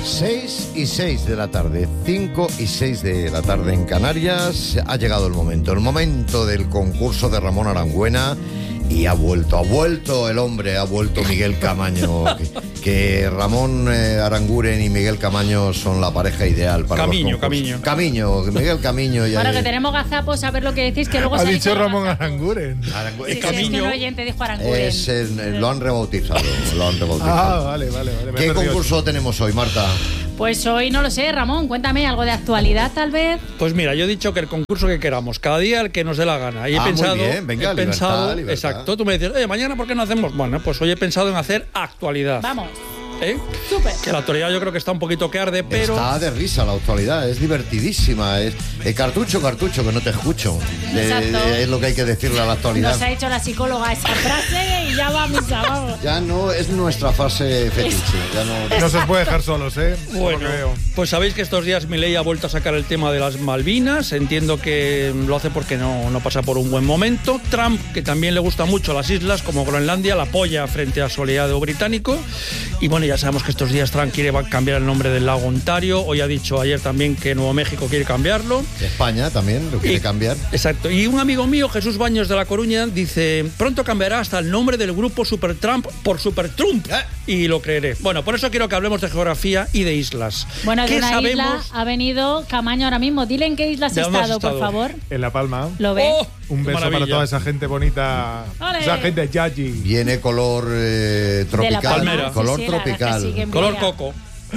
6:06 de la tarde, 5:06 de la tarde en Canarias. Ha llegado el momento del concurso de Ramón Arangüena. Y ha vuelto el hombre, ha vuelto Miguel Camaño. que Ramón Aranguren y Miguel Camaño son la pareja ideal para Camiño. Miguel Camiño. Bueno, que tenemos gazapos a ver lo que decís, que luego ha se dicho Ramón Aranguren. Sí, Camiño. es que un oyente dijo Aranguren. Lo han rebautizado. Vale. ¿Qué concurso tenemos hoy, Marta? Pues hoy no lo sé, Ramón, cuéntame algo de actualidad, tal vez. Pues mira, yo he dicho que el concurso que queramos, cada día el que nos dé la gana. Y he pensado, muy bien, venga, libertad. Exacto, tú me dices, oye, mañana ¿por qué no hacemos? Bueno, pues hoy he pensado en hacer actualidad. Vamos. Súper. Que la actualidad yo creo que está un poquito que arde, pero... Está de risa la actualidad, es divertidísima. Es cartucho, que no te escucho. Es lo que hay que decirle a la actualidad. Nos ha hecho la psicóloga esa frase y ya va a misa, vamos. Ya no es nuestra fase fetiche. No se os puede dejar solos, ¿eh? Bueno, pues sabéis que estos días Milei ha vuelto a sacar el tema de las Malvinas. Entiendo que lo hace porque no pasa por un buen momento. Trump, que también le gusta mucho las islas como Groenlandia, la apoya frente a su aliado británico. Y bueno, ya sabemos que estos días Trump quiere cambiar el nombre del lago Ontario. Hoy ha dicho ayer también que Nuevo México quiere cambiarlo. España también lo quiere cambiar. Exacto. Y un amigo mío, Jesús Baños de La Coruña, dice: pronto cambiará hasta el nombre del grupo Super Trump por Super Trump. Y lo creeré. Bueno, por eso quiero que hablemos de geografía y de islas. Bueno, de una sabemos? isla ha venido Camaño ahora mismo. Dile en qué isla has estado, por favor. En La Palma. ¿Lo ves? Un beso para toda esa gente bonita. ¡Olé! Esa gente yayi. Viene color tropical. Palmera. Color Sí, tropical. Color coco.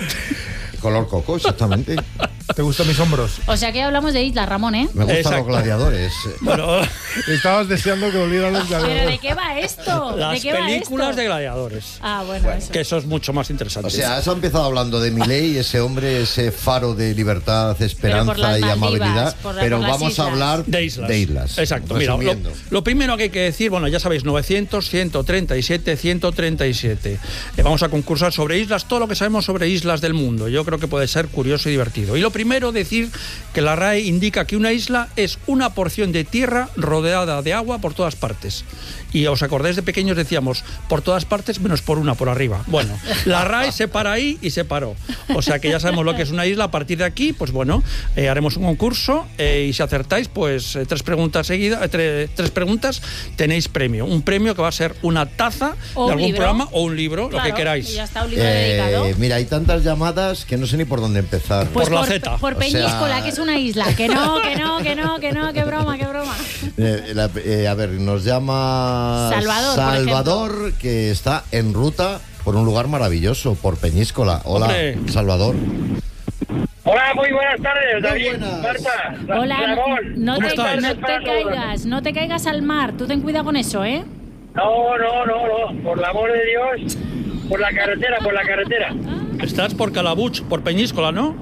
Color coco, exactamente. ¿Te gustan mis hombros? O sea que hablamos de islas, Ramón, ¿eh? Me gustan Exacto. los gladiadores. Bueno, Estabas deseando que volvieran los ¿Pero de gladiadores. qué va esto? las ¿De qué va películas esto? de gladiadores. Ah, bueno, eso. Que eso es mucho más interesante. O sea, has empezado hablando de Milei, ese hombre, ese faro de libertad, esperanza las y Maldivas, amabilidad. por Pero las vamos a islas. hablar De islas. Exacto. Mira, Resumiendo. lo primero que hay que decir, bueno, ya sabéis, 900, 137, 137. Vamos a concursar sobre islas, todo lo que sabemos sobre islas del mundo. Yo creo que puede ser curioso y divertido. Y lo primero, decir que la RAE indica que una isla es una porción de tierra rodeada de agua por todas partes. Y os acordáis, de pequeños decíamos, por todas partes menos por una, por arriba. Bueno, la RAE se para ahí y se paró. O sea que ya sabemos lo que es una isla. A partir de aquí, pues bueno, haremos un concurso y si acertáis, pues 3 preguntas seguidas, 3 preguntas, tenéis premio. Un premio que va a ser una taza O de un algún libro. programa o un libro, Claro, lo que queráis. y ya está, un libro dedicado. Mira, hay tantas llamadas que no sé ni por dónde empezar. Pues por la Z. Por O Peñíscola, sea- que es una isla. Que no, qué broma. A ver, nos llama Salvador, por que está en ruta por un lugar maravilloso, por Peñíscola. Hola, Hombre. Salvador. Hola, muy buenas tardes, David, buenas. Marta, Hola, Ramón. no ¿Cómo te estáis? no te caigas al mar. Tú ten cuidado con eso, ¿eh? No, por el amor de Dios, por la carretera. Estás por Calabuch, por Peñíscola, ¿no?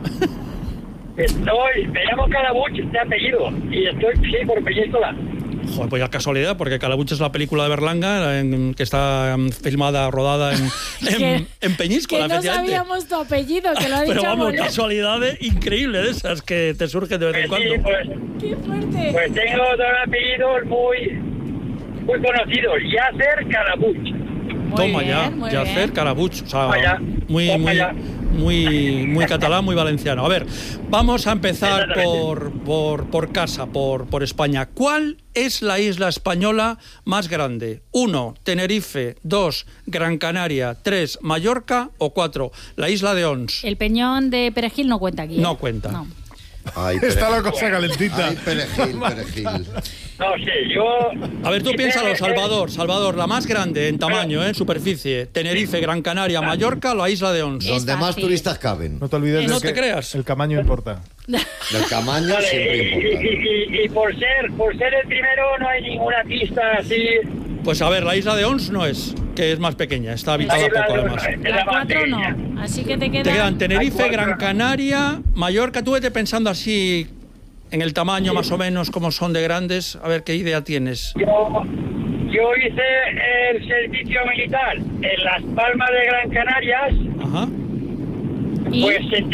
Me llamo Calabuch de apellido y estoy, por Peñíscola. Joder, pues ya casualidad, porque Calabuch es la película de Berlanga que está filmada, rodada en Peñíscola, Que no efectivamente. sabíamos tu apellido, que lo ha dicho Pero vamos, Molina. casualidades increíbles de esas que te surgen de vez en cuando. Sí, ¡Qué fuerte! pues tengo dos apellidos muy conocidos, Yasser Calabuch. Toma bien, muy Yacer bien. Calabuch. O sea, Toma ya, toma ya. muy catalán, muy valenciano. A ver, vamos a empezar Exactamente. por casa, por España. ¿Cuál es la isla española más grande? 1, Tenerife. 2, Gran Canaria. 3, Mallorca. O 4, la isla de Ons. El Peñón de Perejil no cuenta aquí, ¿eh? No cuenta. No. Ay, Está la perejil. cosa calentita. Ay, perejil. No sé, yo... A ver, tú piénsalo, Salvador, la más grande en tamaño, en superficie. Tenerife, Gran Canaria, Mallorca, la isla de Ons. Donde más fácil. turistas caben. No te olvides No de te que creas. el Camaño importa. El Camaño Vale, siempre importa. y por ser el primero no hay ninguna pista así... Pues a ver, la isla de Ons no es, que es más pequeña, está habitada poco además. La 4 no. Así que te Te quedan Tenerife, Hay Gran 4. Canaria, Mallorca. Tú vete pensando así en el tamaño más o menos, como son de grandes. A ver qué idea tienes. Yo hice el servicio militar en Las Palmas de Gran Canarias. Ajá. ¿Y? Pues en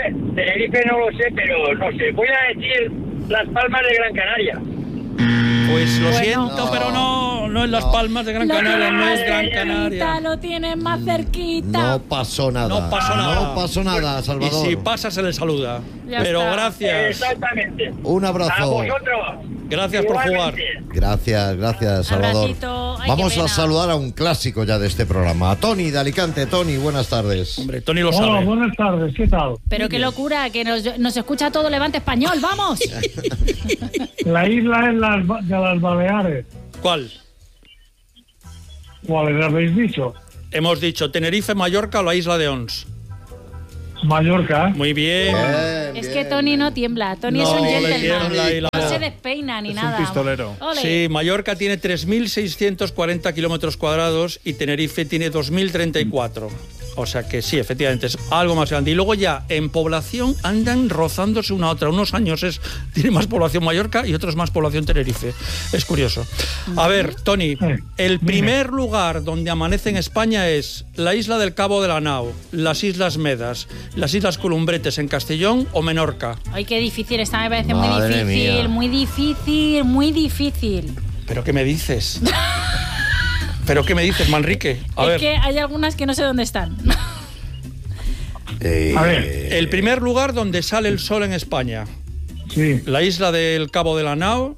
Tenerife no lo sé, pero no sé. Voy a decir Las Palmas de Gran Canaria. Pues lo Bueno. siento, pero no es Las Palmas de Gran Canaria, no es Gran Canaria. Lo tienes más cerquita. No pasó nada. No pasó nada. No pasó nada, Salvador. Y si pasa, se le saluda. Ya Pero está. gracias. Exactamente. Un A abrazo. vosotros. Gracias por jugar. Igualmente. Gracias, Salvador. Abracito. Ay, Vamos qué a pena. saludar a un clásico ya de este programa. A Tony de Alicante. Tony, buenas tardes. Hombre, Tony lo Hola, sabe. buenas tardes, ¿qué tal? Pero qué locura, que nos escucha todo Levante Español, ¡vamos! La isla de las Baleares, ¿Cuál? ¿cuáles habéis dicho? Hemos dicho Tenerife, Mallorca o la isla de Ons. Mallorca. Muy bien. Es que Tony no tiembla, Tony es No, un le gentleman. tiembla y la- No se despeina ni Es un nada. pistolero. Ole. Sí, Mallorca tiene 3.640 kilómetros cuadrados y Tenerife tiene 2.034. O sea que sí, efectivamente, es algo más grande. Y luego ya, en población, andan rozándose una a otra. Unos años tiene más población Mallorca y otros más población Tenerife. Es curioso. A ver, Tony, el primer lugar donde amanece en España es la isla del Cabo de la Nao, las Islas Medas, las Islas Columbretes en Castellón o Menorca. Ay, qué difícil, esta me parece Madre muy difícil, mía. muy difícil, muy difícil. ¿Pero qué me dices? ¿Pero qué me dices, Manrique? A es ver. que hay algunas que no sé dónde están. A ver. El primer lugar donde sale el sol en España. Sí. La isla del Cabo de la Nao,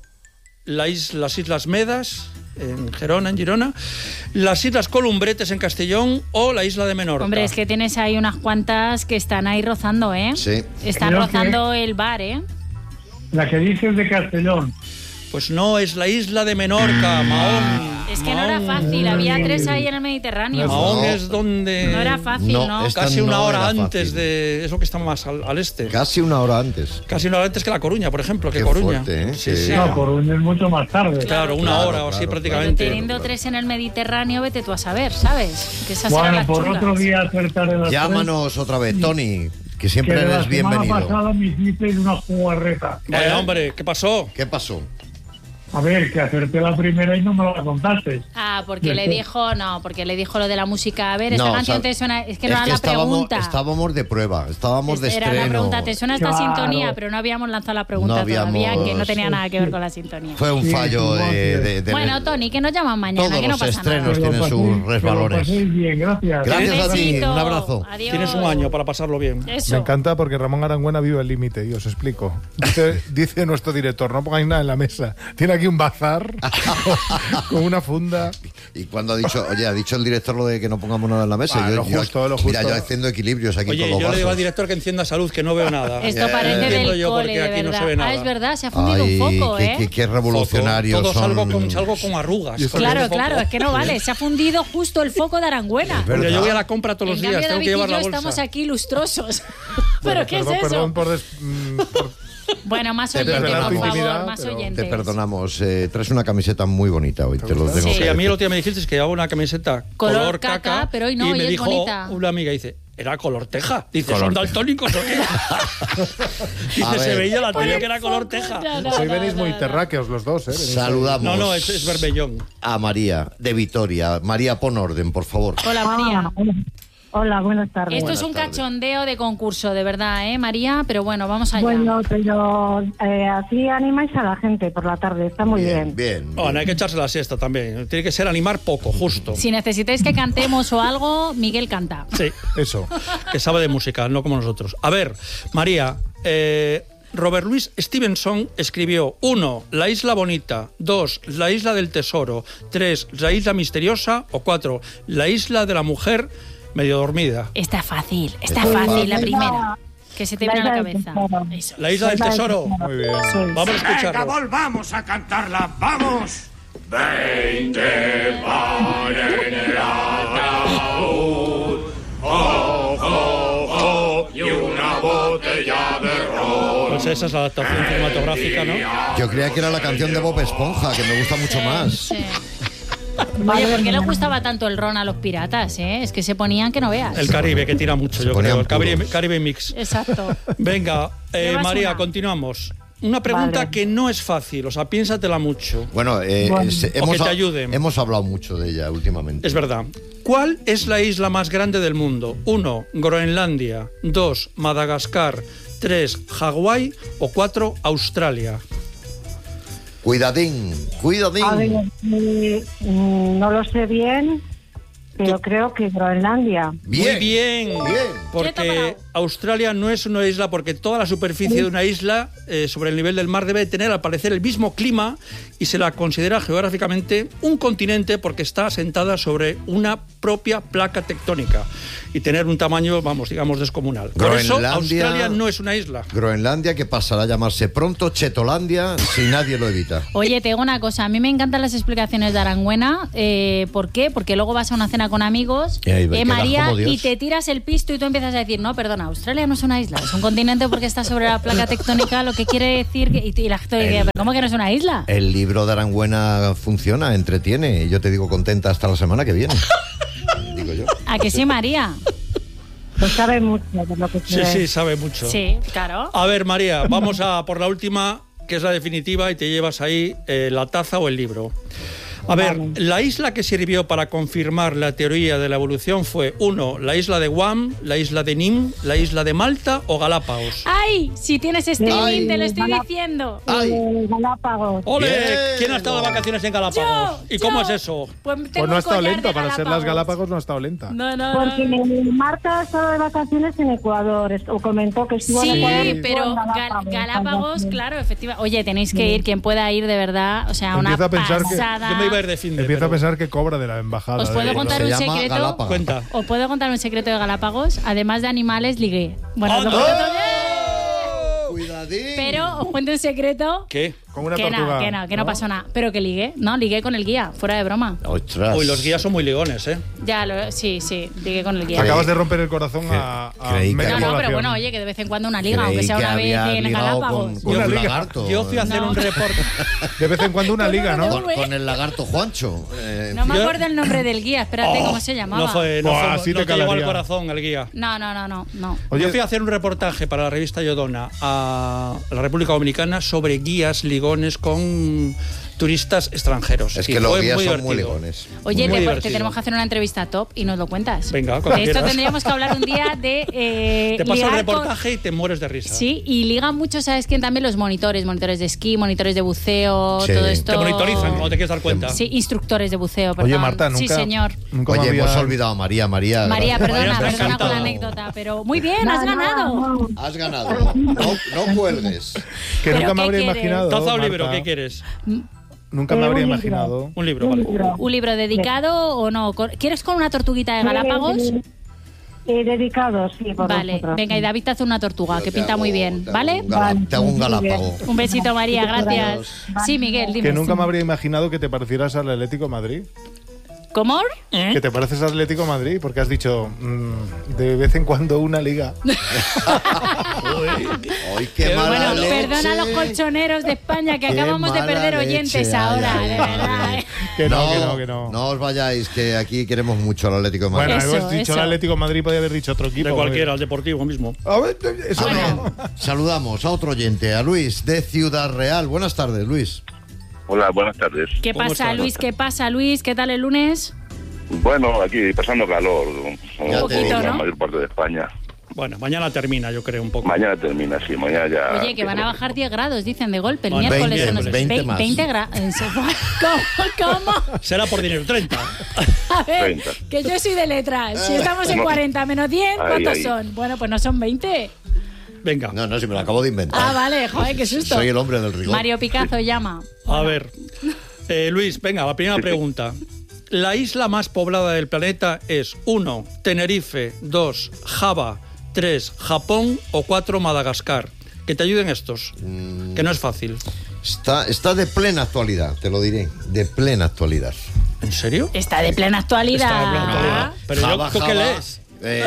las Islas Medas, en Girona, las Islas Columbretes en Castellón o la isla de Menorca. Hombre, es que tienes ahí unas cuantas que están ahí rozando, ¿eh? Sí. Están Creo rozando el bar, ¿eh? La que dices de Castellón. Pues no, es la isla de Menorca, Mahón. Es que no era fácil, había 3 ahí en el Mediterráneo. Mahón No. es donde... No era fácil, ¿no? esta Casi una no hora era antes fácil. de... Es lo que está más al este. Casi una hora antes. Casi una hora antes que La Coruña, por ejemplo, que Qué Coruña. fuerte, ¿eh? Sí, Que- sí. No, Coruña es mucho más tarde. Claro, una Claro, hora o así claro, prácticamente. Teniendo 3 en el Mediterráneo, vete tú a saber, ¿sabes? Que esas eran Bueno, las por chulas. otro día acertaré las Llámanos otra vez, Tony, que tres, siempre que de la eres semana bienvenido. pasada me hicisteis una jugarreta. Bueno, hombre, ¿qué pasó? ¿Qué pasó? A ver, que acerté la primera y no me la contasteis. Ah, porque le Después. dijo, porque le dijo lo de la música. A ver, esta No, canción o sea, te suena, es que no era la estábamos, pregunta. estábamos de prueba, estábamos de Era estreno. la pregunta, ¿te suena esta Claro. sintonía? Pero no habíamos lanzado la pregunta No habíamos- todavía, que no tenía nada que ver con la sintonía. Fue un Sí, fallo sí, de Bueno, Tony, que nos llaman mañana, Todos que no los pasa estrenos nada. Que lo tienen sus paséis- que lo resbalones. paséis bien, gracias. Gracias a ti, Besito. un abrazo. Adiós. Tienes un año para pasarlo bien. Eso. Me encanta porque Ramón Arangüena vive al límite y os explico. Dice nuestro director, no pongáis nada en la mesa. Tiene aquí un bazar con una funda. Y cuando ha dicho el director lo de que no pongamos nada en la mesa. Ah, lo justo, lo Mira, justo. yo haciendo equilibrios aquí Oye, con los yo le digo al vasos. director que encienda salud, que no veo nada. Esto parece Entiendo del yo cole, porque de aquí no verdad. se ve nada. Ah, es verdad, se ha fundido Ay, un foco, ¿eh? qué revolucionarios Todo son. salgo con arrugas. Y esto con Claro, ese foco. claro, es que no vale. Se ha fundido justo el foco de Arangüena. Es verdad. Mira, yo voy a la compra todos los En días, cambio, tengo David que y llevar yo la bolsa. estamos aquí lustrosos. ¿Pero qué Perdón, es eso? perdón por bueno, más Te oyentes, perdonamos. por favor, Intimidad, más pero- oyentes. Te perdonamos. Traes una camiseta muy bonita hoy, te lo gusta? tengo Sí. que Sí, a mí el decir. otro día me dijiste que hago una camiseta Color caca, pero hoy no, y hoy me es dijo bonita. una amiga, dice, era color teja. Dice, Color ¿son teja. daltónicos o qué? A Dice, se ver. veía la Por tía el que era color foco, teja. no, Hoy no, venís no, muy no. terráqueos los dos, ¿eh? Venís Saludamos No, no, es Berbellón. a María de Vitoria. María, pon orden, por favor. Hola, María. Hola, buenas tardes. Esto es un Buenas tardes. cachondeo de concurso, de verdad, ¿eh, María? Pero bueno, vamos allá. Bueno, pero así animáis a la gente por la tarde, está muy bien. Bien. Bueno, hay que echarse la siesta también. Tiene que ser animar poco, justo. Si necesitáis que cantemos o algo, Miguel canta. Sí, Eso. que sabe de música, no como nosotros. A ver, María, Robert Louis Stevenson escribió 1. La isla bonita, 2. La isla del tesoro, 3. La isla misteriosa o 4. La isla de la mujer medio dormida. Está fácil, Está está fácil fácil. la primera. Que se te viene a la isla del cabeza. tesoro. Eso. La isla del tesoro. Muy bien. Vamos a escucharlo. volvamos a cantarla, vamos. 20 para en el ataúd, y una botella de ron. Pues esa es la adaptación cinematográfica, ¿no? Yo creía que era la canción de Bob Esponja, que me gusta mucho más. Sí. Oye, ¿por qué les gustaba tanto el ron a los piratas, eh? Es que se ponían que no veas. El Caribe, que tira mucho, yo ponían creo. El Caribe, puros. Caribe Mix. Exacto. Venga, Llevas María, una. continuamos. Una pregunta Vale. que no es fácil, o sea, piénsatela mucho. Bueno, Bueno. O que te ayuden. hemos hablado mucho de ella últimamente. Es verdad. ¿Cuál es la isla más grande del mundo? 1. Groenlandia. 2. Madagascar. 3. Hawái. O 4. Australia. Cuidadín. A ver, no lo sé bien, pero creo que Groenlandia. Bien. Muy bien. Porque Australia no es una isla, porque toda la superficie de una isla sobre el nivel del mar debe tener al parecer el mismo clima y se la considera geográficamente un continente porque está asentada sobre una propia placa tectónica y tener un tamaño, digamos, descomunal. Por eso Australia no es una isla. Groenlandia, que pasará a llamarse pronto Chetolandia si nadie lo evita. Oye, te digo una cosa, a mí me encantan las explicaciones de Arangüena. ¿Por qué? Porque luego vas a una cena con amigos, María, y te tiras el pisto y tú empiezas a decir, no, perdona, Australia no es una isla, es un continente porque está sobre la placa tectónica, lo que quiere decir y la gente dice, ¿cómo que no es una isla? El libro de Arangüena funciona, entretiene, y yo te digo contenta hasta la semana que viene. Digo yo. ¿A que sí, María? Pues sabe mucho de lo que Sí, sabe mucho. Sí, claro. A ver, María, vamos a por la última, que es la definitiva, y te llevas ahí la taza o el libro. A ver, la isla que sirvió para confirmar la teoría de la evolución fue 1, la isla de Guam, la isla de Nim, la isla de Malta o Galápagos. ¡Ay! Si tienes streaming, te lo estoy diciendo. Galápagos. ¡Ole! Bien. ¿Quién ha estado de vacaciones en Galápagos? ¿Y cómo es eso? Pues Pues no ha estado lenta, para ser las Galápagos no ha estado lenta. No. Porque Marta ha estado de vacaciones en Ecuador, o comentó que estuvo en Ecuador. Sí, pero Galápagos, claro, efectivamente. Oye, tenéis que ir, quien pueda ir de verdad, o sea, Empieza una a pensar que- pasada. Yo me iba a ir de fin de, Empieza a pero- pensar que cobra de la embajada. ¿Os puedo contar un Se llama secreto? Galápagos. Cuenta. ¿Os puedo contar un secreto de Galápagos? Además de animales, ligué. Bueno, ¡Oh, os lo no! cuento otro día. Cuidadín. Pero os cuento un secreto. ¿Qué? Con una Que tortuga. no pasó nada. Pero que ligué, ¿no? Ligué con el guía, fuera de broma. Ostras. Uy, los guías son muy ligones, ¿eh? Sí, ligué con el guía. Acabas de romper el corazón a creí que media No, pero población. bueno, oye, que de vez en cuando una liga, Creí aunque sea que una vez había en ligado Galápagos. con Una un liga. lagarto. Yo fui a hacer un reporte. De vez en cuando una liga, ¿no? Con el lagarto Juancho. No me Yo- acuerdo el nombre del guía, espérate, ¿cómo se llamaba? No fue, no, Buah, fue- así no te te llegó al calaría. corazón el guía. No. Oye, Yo fui a hacer un reportaje para la revista Yodona a la República Dominicana sobre guías ligones con turistas extranjeros. Es Y que los fue guías son divertido. muy ligones. Oye, Muy te divertido. tenemos que hacer una entrevista top y nos lo cuentas. Venga, cuando de esto quieras. tendríamos que hablar un día de Te paso el ligar con- reportaje y te mueres de risa. Sí, y ligan mucho, ¿sabes quién? También los monitores de esquí, monitores de buceo, Sí. todo esto. Te monitorizan cuando te quieres dar cuenta. Sí, instructores de buceo, perdón. Oye, Marta, nunca. Sí, señor. Nunca me Oye, había- hemos olvidado a María. María, gracias. perdona está con la encantado. anécdota, pero muy bien, has ganado. Has ganado. No cuelgues. Que ¿Pero nunca me qué habría quieres? imaginado. Taza o Marta. libro, ¿qué quieres? Nunca me habría Un libro. imaginado. Un libro, vale. ¿Un libro dedicado o no? ¿Quieres con una tortuguita de Galápagos? Dedicado, sí, por Vale, vosotros. venga, y David te hace una tortuga, Yo que te pinta hago- muy bien, te hago ¿vale? Te hago un galápago. Un besito, María, gracias. Sí, Miguel, dime. Que nunca me habría imaginado que te parecieras al Atlético de Madrid. ¿Cómo? Que te pareces al Atlético de Madrid porque has dicho de vez en cuando una liga. Uy, qué mala Bueno, leche. perdona a los colchoneros de España que Qué acabamos de mala perder leche, oyentes ay, ahora, ay, de madre. verdad. Que no. No os vayáis, que aquí queremos mucho al Atlético de Madrid. Bueno, Eso, hemos dicho eso. el Atlético de Madrid, podía haber dicho otro equipo. De cualquiera, al Deportivo mismo. A ver, eso Bueno. no. Saludamos a otro oyente, a Luis de Ciudad Real. Buenas tardes, Luis. Hola, buenas tardes. ¿Qué ¿Cómo pasa, estás? Luis? ¿Qué pasa, Luis? ¿Qué tal el lunes? Bueno, aquí pasando calor, como Ya te en digo. la ¿no? mayor parte de España. Bueno, mañana termina, yo creo, un poco. Mañana termina, sí, mañana ya... Oye, que van a bajar 10 grados, dicen, de golpe. El Bueno, miércoles 20, son los 20 más. 20 grados. ¿Cómo? Será por dinero, 30. A ver, 30. que yo soy de letras. Si estamos en No. 40 menos 10, Ahí, ¿cuántos ahí. son? Bueno, pues no son 20. Venga, No, si me lo acabo de inventar. Ah, vale, joder, qué susto. Soy el hombre del rigor. Mario Picazo llama. a ver. Luis, venga, la primera pregunta. La isla más poblada del planeta es 1, Tenerife, 2, Java, 3, Japón o 4, Madagascar. Que te ayuden estos, que no es fácil. Está de plena actualidad, te lo diré. De plena actualidad. ¿En serio? Está de plena actualidad. Está de plena actualidad. Pero Java, ¿tú qué Java, lees?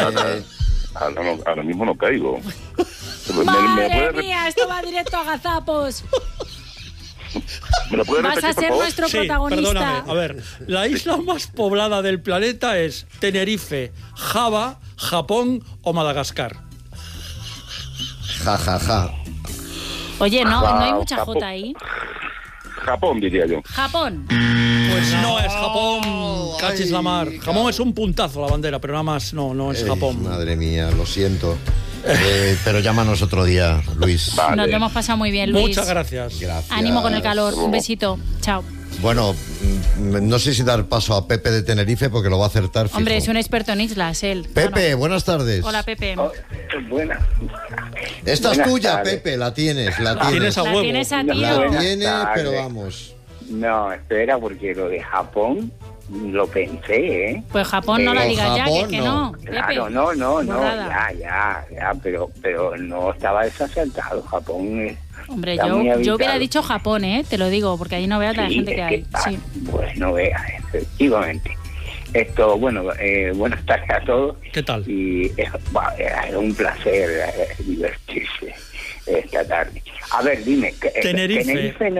Ahora mismo no caigo. Madre mía, esto va directo a gazapos. ¿Me lo puedes Vas repetir, a por ser favor? nuestro Sí, protagonista. perdóname. A ver, la isla más poblada del planeta es Tenerife, Java, Japón o Madagascar. Ja, ja, ja. Oye, no hay mucha Japón. J ahí. Japón, diría yo. Japón. Pues no es Japón, cachis la mar. Japón es un puntazo la bandera, pero nada más no es Japón. Madre mía, lo siento. Pero llámanos otro día, Luis. Vale. Nos lo hemos pasado muy bien, Luis. Muchas gracias. Ánimo con el calor. Un besito. Chao. Bueno, no sé si dar paso a Pepe de Tenerife porque lo va a acertar fijo. Hombre, es un experto en islas, él. Pepe, buenas tardes. Hola, Pepe. Buena. Esta es Buenas tuya, tardes. Pepe, la tienes. Tienes a La huevo. tienes a La tío. tiene, tardes. pero vamos. No, espera, porque lo de Japón lo pensé, ¿eh? Pues Japón no la digas ya, Japón que no. no. Pepe. Claro, no, Borrada. ya, pero no estaba desacertado. Japón es... Hombre, está muy yo habitado. hubiera dicho Japón, te lo digo, porque ahí no veas la gente que hay. Sí. Pues no veas, efectivamente. Esto, bueno, buenas tardes a todos. ¿Qué tal? Y es un placer divertirse esta tarde. A ver, dime, Tenerife. Tenerife no